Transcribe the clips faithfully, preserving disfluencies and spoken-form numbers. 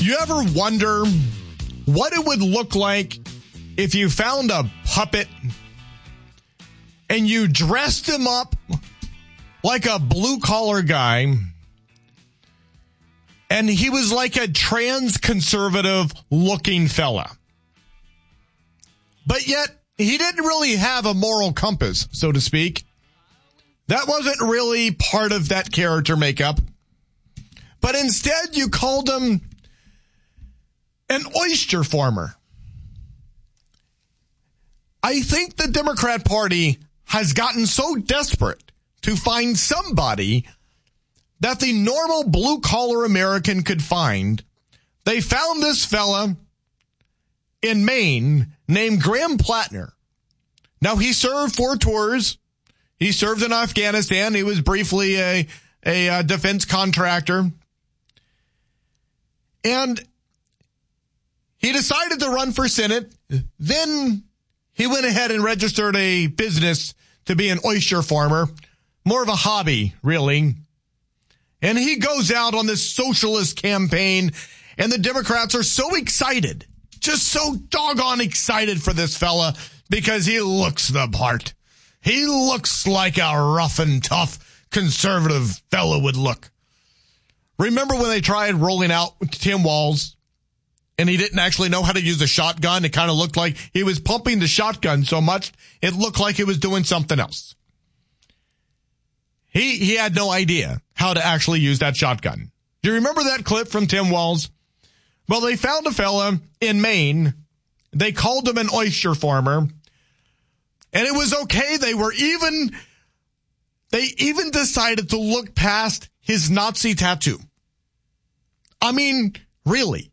You ever wonder what it would look like if you found a puppet and you dressed him up like a blue-collar guy and he was like a trans-conservative-looking fella? But yet, he didn't really have a moral compass, so to speak. That wasn't really part of that character makeup. But instead, you called him an oyster farmer. I think the Democrat Party has gotten so desperate to find somebody that the normal blue-collar American could find. They found this fella in Maine named Graham Plattner. Now, he served four tours. He served in Afghanistan. He was briefly a, a, a defense contractor. And he decided to run for Senate. Then he went ahead and registered a business to be an oyster farmer. More of a hobby, really. And he goes out on this socialist campaign, and the Democrats are so excited, just so doggone excited for this fella because he looks the part. He looks like a rough and tough conservative fella would look. Remember when they tried rolling out Tim Walz and he didn't actually know how to use a shotgun? It kind of looked like he was pumping the shotgun so much it looked like he was doing something else. He he had no idea how to actually use that shotgun. Do you remember that clip from Tim Walz? Well, they found a fella in Maine. They called him an oyster farmer. And it was okay. They were even, they even decided to look past his Nazi tattoo. I mean, really.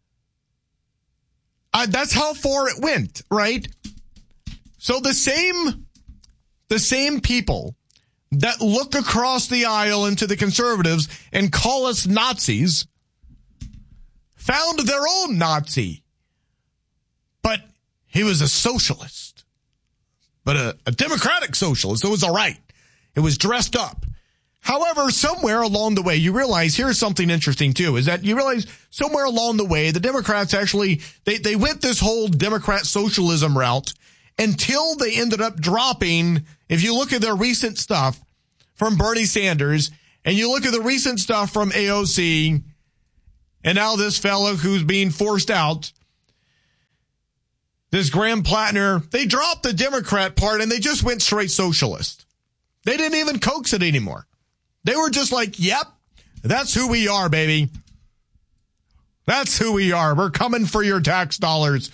Uh, that's how far it went, right? So the same, the same people that look across the aisle into the conservatives and call us Nazis found their own Nazi. But he was a socialist. But a, a democratic socialist. It was all right. It was dressed up. However, somewhere along the way, you realize here's something interesting, too, is that you realize somewhere along the way, the Democrats actually, they, they went this whole Democrat socialism route until they ended up dropping, if you look at their recent stuff from Bernie Sanders, and you look at the recent stuff from A O C, and now this fellow who's being forced out, this Graham Plattner, they dropped the Democrat part and they just went straight socialist. They didn't even coax it anymore. They were just like, yep, that's who we are, baby. That's who we are. We're coming for your tax dollars.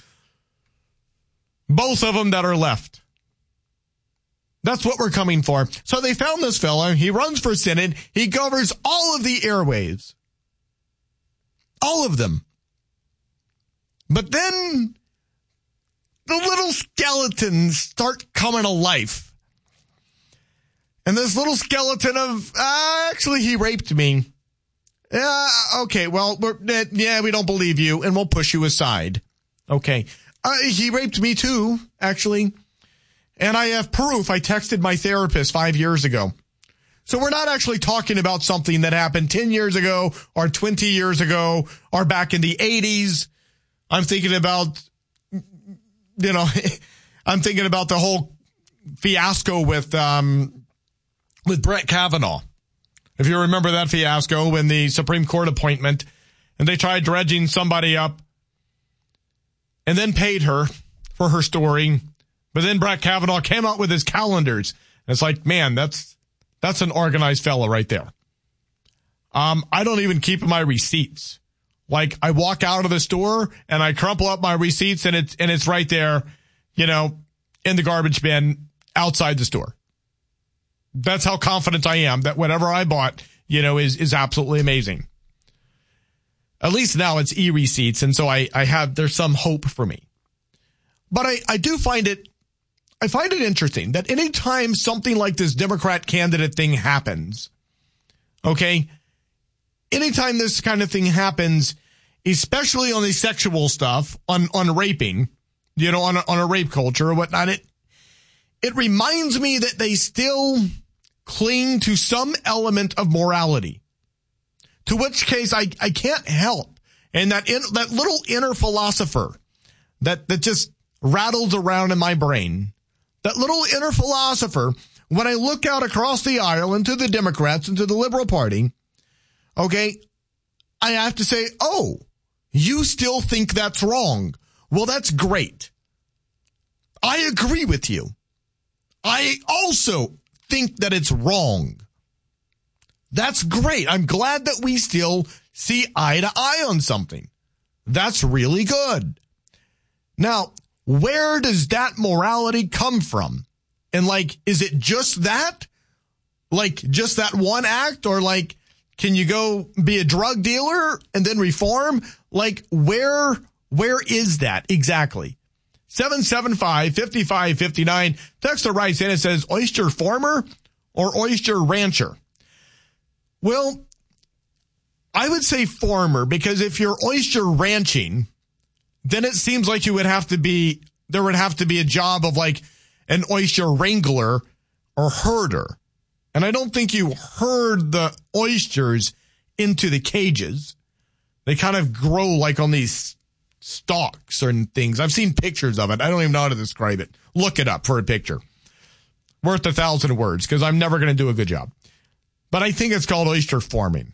Both of them that are left. That's what we're coming for. So they found this fella. He runs for Senate. He covers all of the airwaves. All of them. But then the little skeletons start coming to life. And this little skeleton of, uh, actually, he raped me. Uh, okay, well, we're, uh, yeah, we don't believe you, and we'll push you aside. Okay. Uh, he raped me, too, actually. And I have proof. I texted my therapist five years ago. So we're not actually talking about something that happened ten years ago or twenty years ago or back in the eighties. I'm thinking about, you know, I'm thinking about the whole fiasco with, um, with Brett Kavanaugh. If you remember that fiasco when the Supreme Court appointment and they tried dredging somebody up and then paid her for her story. But then Brett Kavanaugh came out with his calendars. And it's like, man, that's, that's an organized fella right there. Um, I don't even keep my receipts. Like I walk out of the store and I crumple up my receipts and it's, and it's right there, you know, in the garbage bin outside the store. That's how confident I am that whatever I bought, you know, is, is absolutely amazing. At least now it's e-receipts. And so I, I have, there's some hope for me. But I, I do find it, I find it interesting that anytime something like this Democrat candidate thing happens, okay, anytime this kind of thing happens, especially on the sexual stuff, on, on raping, you know, on a, on a rape culture or whatnot, it, it reminds me that they still cling to some element of morality. To which case I, I can't help And that in, that little inner philosopher that, that just rattles around in my brain, that little inner philosopher, when I look out across the aisle into the Democrats, into the Liberal Party, okay, I have to say, oh, you still think that's wrong. Well, that's great. I agree with you. I also think that it's wrong. That's great. I'm glad that we still see eye to eye on something. That's really good. Now, where does that morality come from? And like, is it just that? Like, just that one act? Or like, can you go be a drug dealer and then reform? Like, where, where is that exactly? seven seven five, five five five nine. Texter writes in, it says, oyster farmer or oyster rancher? Well, I would say farmer, because if you're oyster ranching, then it seems like you would have to be, there would have to be a job of like an oyster wrangler or herder. And I don't think you herd the oysters into the cages. They kind of grow like on these stalks and things. I've seen pictures of it. I don't even know how to describe it. Look it up for a picture. Worth a thousand words, because I'm never going to do a good job. But I think it's called oyster farming.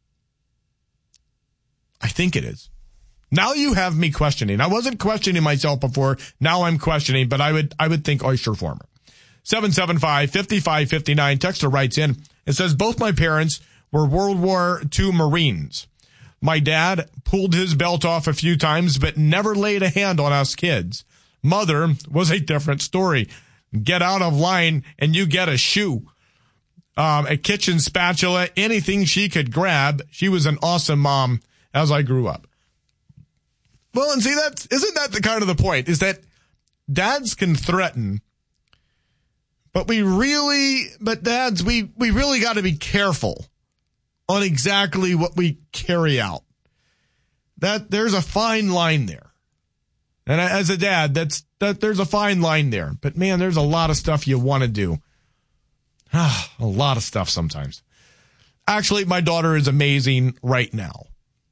I think it is. Now you have me questioning. I wasn't questioning myself before. Now I'm questioning, but I would I would think oyster farmer. seven seven five, five five five nine. Texter writes in. It says, both my parents were World War Two Marines. My dad pulled his belt off a few times, but never laid a hand on us kids. Mother was a different story. Get out of line and you get a shoe. Um, a kitchen spatula, anything she could grab. She was an awesome mom as I grew up. Well, and see, that's, isn't that the kind of the point, is that dads can threaten, but we really, but dads, we, we really got to be careful on exactly what we carry out. That there's a fine line there. And as a dad, that's, that there's a fine line there. But man, there's a lot of stuff you want to do. A lot of stuff sometimes. Actually, my daughter is amazing right now.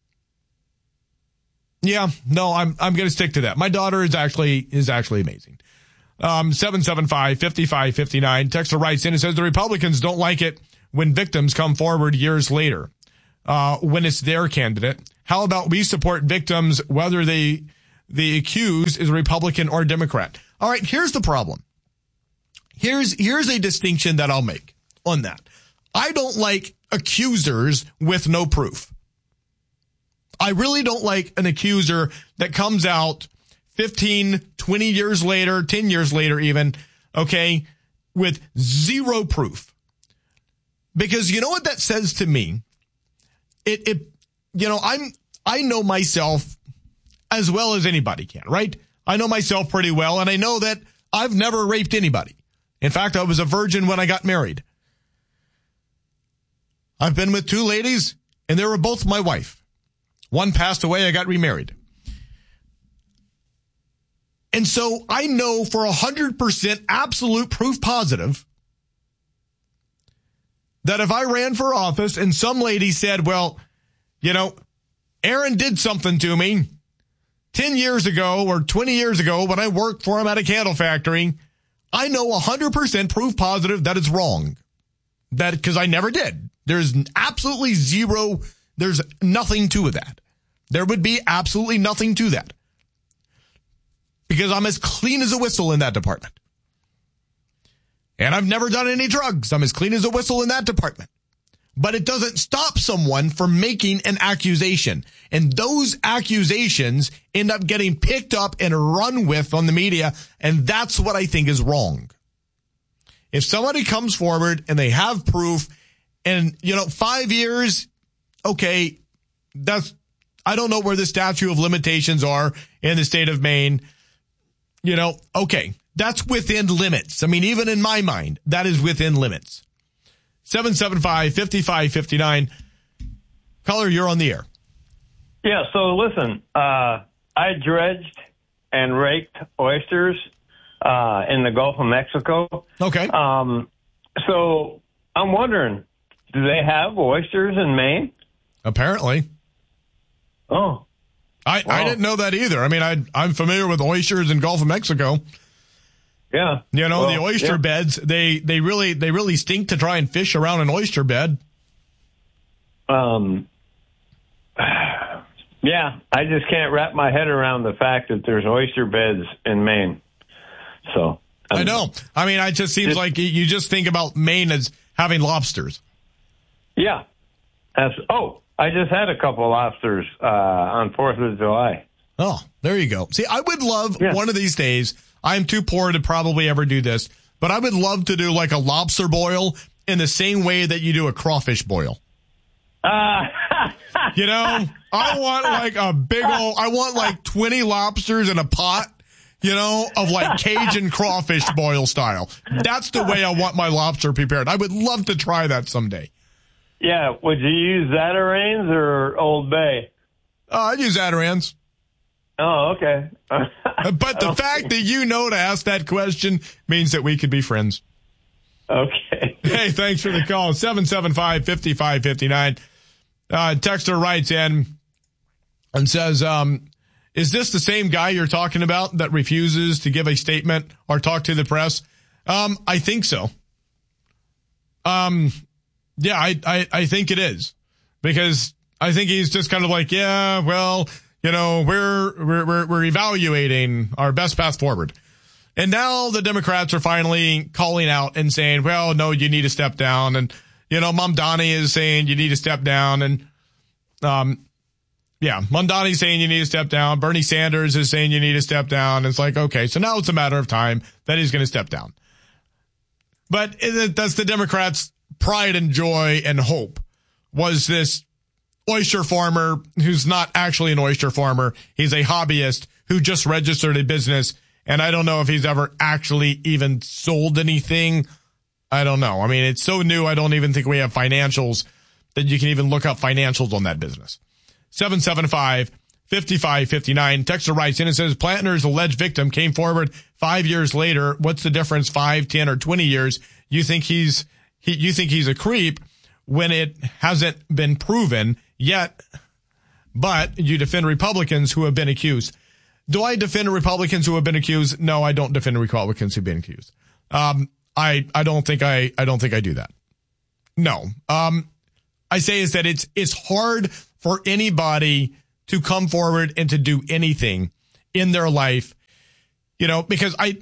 Yeah, no, I'm I'm going to stick to that. My daughter is actually is actually amazing. Um, seven seven five, five five five nine. Texter writes in and says the Republicans don't like it when victims come forward years later, uh, when it's their candidate. How about we support victims whether they the accused is a Republican or Democrat? All right, here's the problem. Here's here's a distinction that I'll make on that. I don't like accusers with no proof. I really don't like an accuser that comes out fifteen, twenty years later, ten years later even, okay, with zero proof. Because you know what that says to me? It, it, you know, I'm, I know myself as well as anybody can, right? I know myself pretty well, and I know that I've never raped anybody. In fact, I was a virgin when I got married. I've been with two ladies, and they were both my wife. One passed away, I got remarried. And so I know for one hundred percent absolute proof positive that if I ran for office and some lady said, well, you know, Aaron did something to me ten years ago or twenty years ago when I worked for him at a candle factory, I know one hundred percent proof positive that it's wrong. That because I never did. There's absolutely zero, there's nothing to that. There would be absolutely nothing to that. Because I'm as clean as a whistle in that department. And I've never done any drugs. I'm as clean as a whistle in that department. But it doesn't stop someone from making an accusation. And those accusations end up getting picked up and run with on the media. And that's what I think is wrong. If somebody comes forward and they have proof and, you know, five years, okay, that's, I don't know where the statute of limitations are in the state of Maine. You know, okay, that's within limits. I mean, even in my mind, that is within limits. seven seven five, five five five nine. Caller, you're on the air. Yeah, so listen, uh, I dredged and raked oysters uh, in the Gulf of Mexico. Okay. Um, so I'm wondering, do they have oysters in Maine? Apparently. Oh, I, Wow. I didn't know that either. I mean, I, I'm familiar with oysters in Gulf of Mexico. Yeah. You know, Well, the oyster yeah. beds, they, they really they really stink to try and fish around an oyster bed. Um, yeah, I just can't wrap my head around the fact that there's oyster beds in Maine. So um, I know. I mean, it just seems Just- like you- you just think about Maine as having lobsters. Yeah. That's, oh, I just had a couple lobsters uh, on Fourth of July. Oh, there you go. See, I would love Yeah. one of these days. I'm too poor to probably ever do this, but I would love to do like a lobster boil in the same way that you do a crawfish boil. Uh, You know, I want like a big old, I want like twenty lobsters in a pot, you know, of like Cajun crawfish boil style. That's the way I want my lobster prepared. I would love to try that someday. yeah, would you use Zatarain's or Old Bay? Uh, I'd use Zatarans. Oh, okay. But the fact that you know to ask that question means that we could be friends. Okay. Hey, thanks for the call. seven seven five, five five five nine. Uh, texter writes in and says, um, is this the same guy you're talking about that refuses to give a statement or talk to the press? Um, I think so. Um, yeah, I, I, I think it is, because I think he's just kind of like, yeah, well, you know, we're, we're, we're, we're evaluating our best path forward. And now the Democrats are finally calling out and saying, well, no, you need to step down. And, you know, Mamdani is saying you need to step down. And, um, yeah, Mamdani's saying you need to step down. Bernie Sanders is saying you need to step down. It's like, okay, so now it's a matter of time that he's going to step down. But it, that's the Democrats' pride and joy and hope, was this oyster farmer who's not actually an oyster farmer. He's a hobbyist who just registered a business. And I don't know if he's ever actually even sold anything. I don't know. I mean, it's so new, I don't even think we have financials that you can even look up financials on that business. seven seven five, five five five nine. Texter writes in and says, Plantner's alleged victim came forward five years later. What's the difference, five, ten, or twenty years? You think he's he, you think he's a creep when it hasn't been proven yet, but you defend Republicans who have been accused. Do I defend Republicans who have been accused? No, I don't defend Republicans who've been accused. Um, I, I don't think I, I don't think I do that. No. Um, I say is that it's, it's hard for anybody to come forward and to do anything in their life, you know, because I,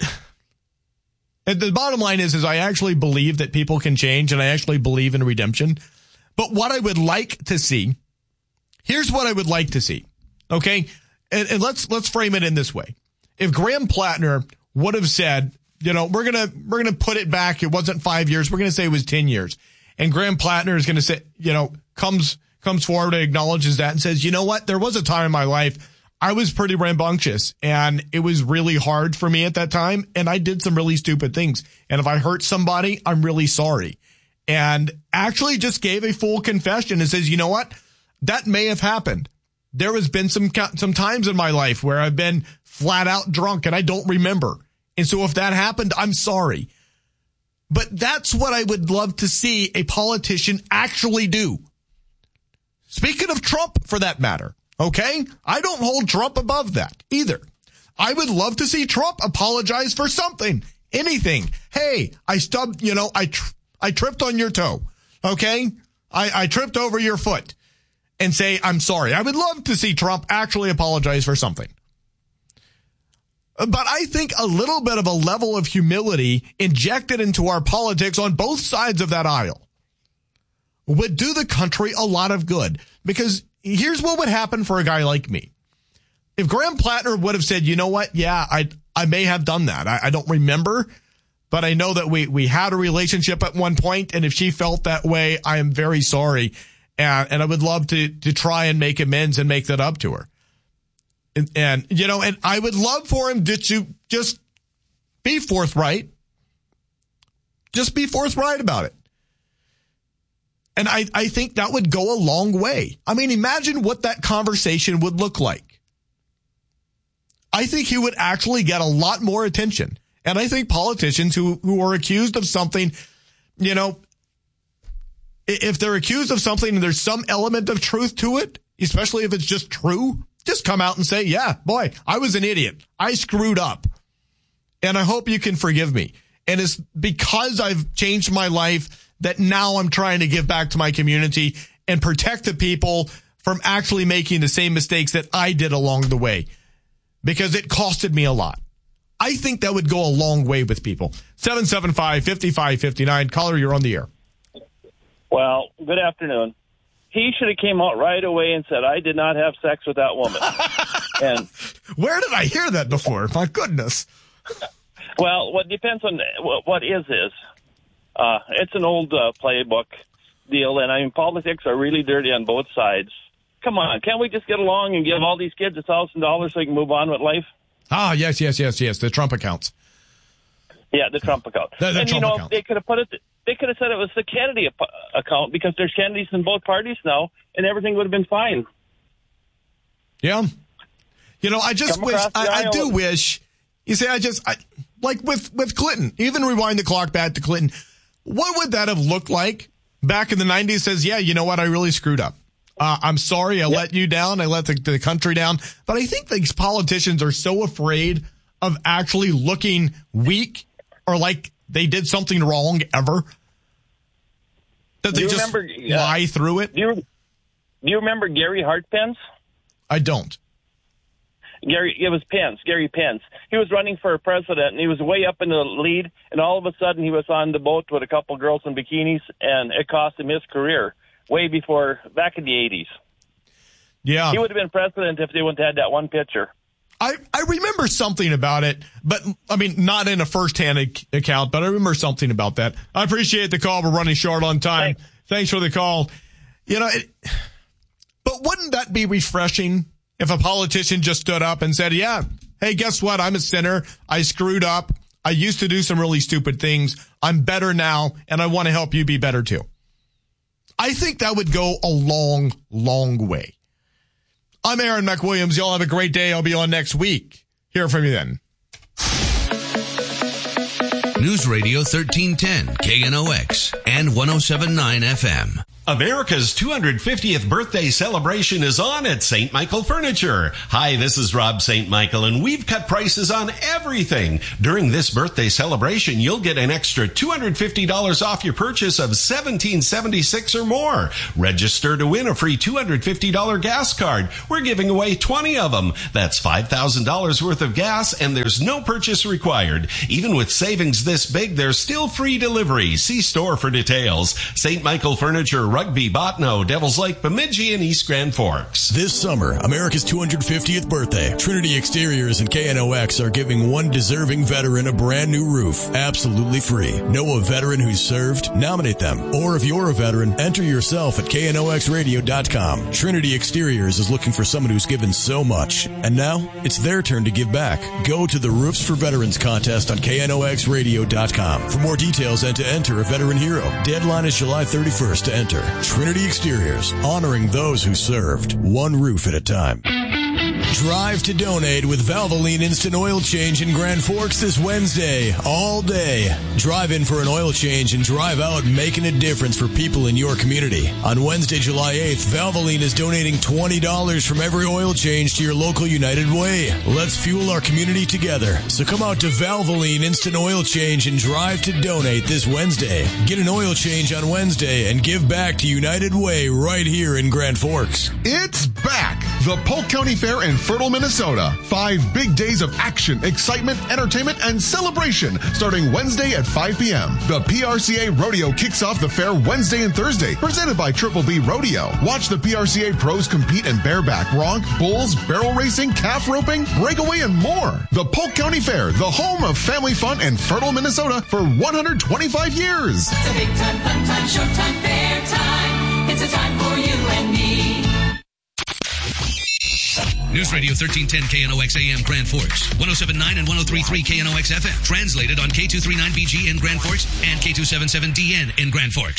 the bottom line is, is I actually believe that people can change, and I actually believe in redemption. But what I would like to see, here's what I would like to see. Okay. And, and let's, let's frame it in this way. If Graham Plattner would have said, you know, we're going to, we're going to put it back. It wasn't five years. We're going to say it was ten years. And Graham Plattner is going to say, you know, comes, comes forward and acknowledges that and says, you know what? There was a time in my life I was pretty rambunctious, and it was really hard for me at that time. And I did some really stupid things. And if I hurt somebody, I'm really sorry. And actually just gave a full confession and says, you know what? That may have happened. There has been some, some times in my life where I've been flat out drunk and I don't remember. And so if that happened, I'm sorry. But that's what I would love to see a politician actually do. Speaking of Trump, for that matter, okay? I don't hold Trump above that either. I would love to see Trump apologize for something, anything. Hey, I stubbed, you know, I, tr- I tripped on your toe. Okay. I, I tripped over your foot and say, I'm sorry. I would love to see Trump actually apologize for something. But I think a little bit of a level of humility injected into our politics on both sides of that aisle would do the country a lot of good. Because here's what would happen for a guy like me. If Graham Plattner would have said, you know what? Yeah, I I may have done that. I, I don't remember, but I know that we, we had a relationship at one point, and if she felt that way, I am very sorry. And, and I would love to, to try and make amends and make that up to her. And, and, you know, and I would love for him to, to just be forthright. Just be forthright about it. And I, I think that would go a long way. I mean, imagine what that conversation would look like. I think he would actually get a lot more attention. And I think politicians who, who are accused of something, you know, if they're accused of something and there's some element of truth to it, especially if it's just true, just come out and say, yeah, boy, I was an idiot. I screwed up. And I hope you can forgive me. And it's because I've changed my life that now I'm trying to give back to my community and protect the people from actually making the same mistakes that I did along the way, because it costed me a lot. I think that would go a long way with people. seven seven five, five five five nine. Caller, you're on the air. Well, good afternoon. He should have came out right away and said, I did not have sex with that woman. And where did I hear that before? My goodness. Well, what depends on what is is. Uh, it's an old uh, playbook deal, and I mean, politics are really dirty on both sides. Come on, can't we just get along and give all these kids a thousand dollars so they can move on with life? Ah, yes, yes, yes, yes. The Trump accounts. Yeah, the Trump account. The, the and Trump you know, account. they could have put it. They could have said it was the Kennedy account because there's Kennedys in both parties now, and everything would have been fine. Yeah. You know, I just Come wish. I, I do and- wish. You see, I just I, like with with Clinton. Even rewind the clock back to Clinton. What would that have looked like back in the nineties? Says, yeah, you know what? I really screwed up. Uh, I'm sorry. I yep. let you down. I let the, the country down. But I think these politicians are so afraid of actually looking weak or like they did something wrong ever that they you just remember, uh, lie through it. Do you, do you remember Gary Hart Pence? I don't. Gary, it was Pence, Gary Pence. He was running for president, and he was way up in the lead, and all of a sudden he was on the boat with a couple girls in bikinis, and it cost him his career way before, back in the eighties. Yeah. He would have been president if they wouldn't have had that one picture. I, I remember something about it, but, I mean, not in a first-hand ac- account, but I remember something about that. I appreciate the call. We're running short on time. Thanks, Thanks for the call. You know, it, but wouldn't that be refreshing if a politician just stood up and said, yeah, hey, guess what? I'm a sinner. I screwed up. I used to do some really stupid things. I'm better now, and I want to help you be better too. I think that would go a long, long way. I'm Aaron McWilliams. Y'all have a great day. I'll be on next week. Hear from you then. News Radio thirteen ten, K N O X, and one oh seven point nine F M. America's two hundred fiftieth birthday celebration is on at Saint Michael Furniture. Hi, this is Rob Saint Michael, and we've cut prices on everything. During this birthday celebration, you'll get an extra two hundred fifty dollars off your purchase of seventeen seventy-six or more. Register to win a free two hundred fifty dollars gas card. We're giving away twenty of them. That's five thousand dollars worth of gas, and there's no purchase required. Even with savings this big, there's still free delivery. See store for details. Saint Michael Furniture, Rugby, Botno, Devils Lake, Bemidji, and East Grand Forks. This summer, America's two hundred fiftieth birthday, Trinity Exteriors and K N O X are giving one deserving veteran a brand new roof, absolutely free. Know a veteran who's served? Nominate them. Or if you're a veteran, enter yourself at K N O X radio dot com. Trinity Exteriors is looking for someone who's given so much. And now, it's their turn to give back. Go to the Roofs for Veterans contest on K N O X radio dot com for more details and to enter a veteran hero. Deadline is July thirty-first to enter. Trinity Exteriors, honoring those who served, one roof at a time. Drive to donate with Valvoline Instant Oil Change in Grand Forks this Wednesday, all day. Drive in for an oil change and drive out making a difference for people in your community. On Wednesday, July eighth, Valvoline is donating twenty dollars from every oil change to your local United Way. Let's fuel our community together. So come out to Valvoline Instant Oil Change and drive to donate this Wednesday. Get an oil change on Wednesday and give back to United Way right here in Grand Forks. It's back! The Polk County Fair in Fertile, Minnesota. Five big days of action, excitement, entertainment, and celebration starting Wednesday at five p.m. The P R C A Rodeo kicks off the fair Wednesday and Thursday, presented by Triple B Rodeo. Watch the P R C A pros compete in bareback, bronc, bulls, barrel racing, calf roping, breakaway, and more. The Polk County Fair, the home of family fun in Fertile, Minnesota for one hundred twenty-five years. It's a big time, fun time, showtime, fair time. It's a time for you and me. News Radio thirteen ten K N O X A M Grand Forks, one oh seven point nine and one oh three point three K N O X F M. Translated on K two thirty-nine B G in Grand Forks and K two seventy-seven D N in Grand Forks.